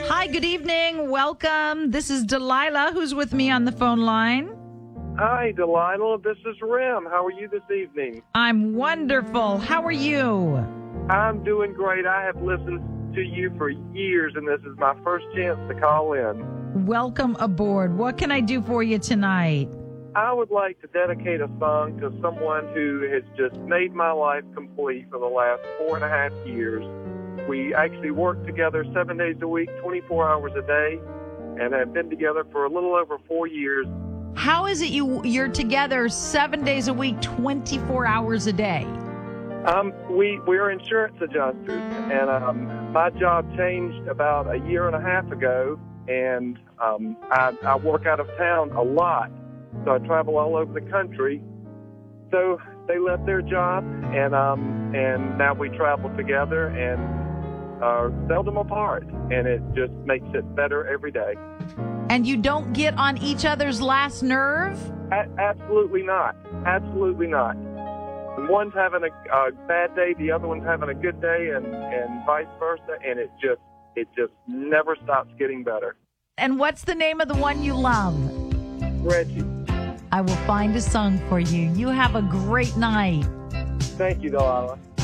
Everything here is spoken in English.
Hi, good evening. Welcome. This is Delilah, who's with me on the phone line. Hi, Delilah. This is Rem. How are you this evening? I'm wonderful. How are you? I'm doing great. I have listened to you for years, and this is my first chance to call in. Welcome aboard. What can I do for you tonight? I would like to dedicate a song to someone who has just made my life complete for the last 4.5 years. We actually work together 7 days a week, 24 hours a day, and have been together for a little over 4 years. How is it you're together 7 days a week, 24 hours a day? We're insurance adjusters, and my job changed about a year and a half ago, and I work out of town a lot, so I travel all over the country. So they left their job, and now we travel together and are seldom apart, and it just makes it better every day. And you don't get on each other's last nerve? Absolutely not. Absolutely not. One's having a bad day, the other one's having a good day, and vice versa, and it just never stops getting better. And what's the name of the one you love? Reggie. I will find a song for you. You have a great night. Thank you, Delilah.